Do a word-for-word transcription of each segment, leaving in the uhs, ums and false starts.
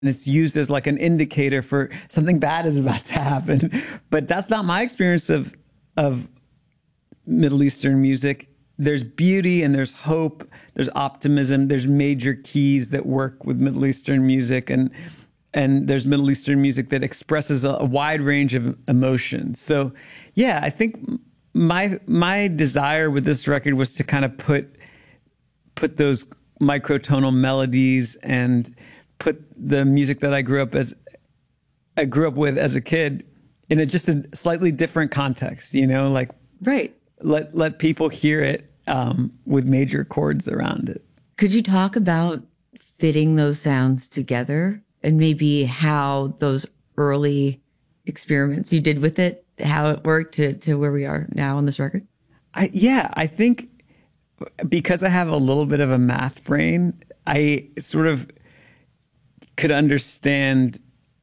and it's used as like an indicator for something bad is about to happen. But that's not my experience of of Middle Eastern music. There's beauty and there's hope, there's optimism, there's major keys that work with Middle Eastern music, and and there's Middle Eastern music that expresses a, a wide range of emotions. So yeah, I think my my desire with this record was to kind of put put those microtonal melodies and put the music that I grew up as I grew up with as a kid in a just a slightly different context, you know, like right. Let let people hear it um, with major chords around it. Could you talk about fitting those sounds together and maybe how those early experiments you did with it, how it worked to, to where we are now on this record? I, yeah, I think because I have a little bit of a math brain, I sort of could understand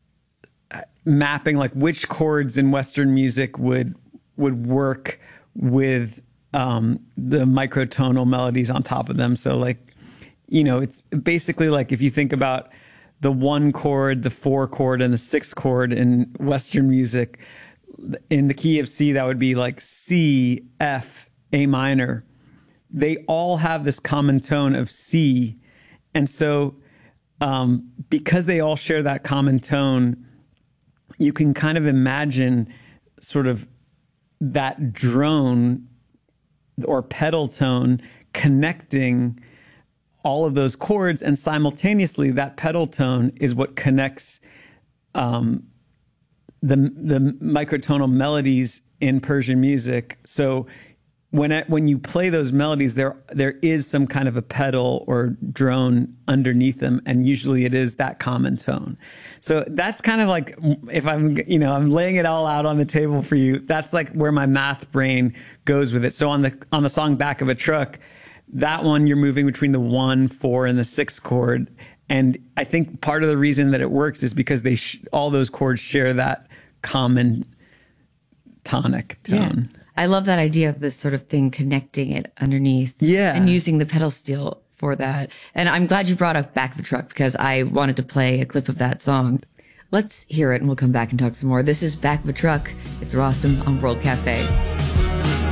mapping like which chords in Western music would would work with um, the microtonal melodies on top of them. So like, you know, it's basically like if you think about the one chord, the four chord, and the six chord in Western music, in the key of C, that would be like C, F, A minor. They all have this common tone of C. And so um, because they all share that common tone, you can kind of imagine sort of that drone or pedal tone connecting all of those chords, and simultaneously that pedal tone is what connects um, the the microtonal melodies in Persian music. So when I, when you play those melodies, there there is some kind of a pedal or drone underneath them, and usually it is that common tone. So that's kind of like, if I'm, you know, I'm laying it all out on the table for you, that's like where my math brain goes with it. So on the on the song Back of a Truck, that one you're moving between the one, four, and the six chord, and I think part of the reason that it works is because they sh- all those chords share that common tonic tone. Yeah. I love that idea of this sort of thing connecting it underneath. Yeah. And using the pedal steel for that. And I'm glad you brought up Back of a Truck because I wanted to play a clip of that song. Let's hear it and we'll come back and talk some more. This is Back of a Truck. It's Rostam on World Cafe.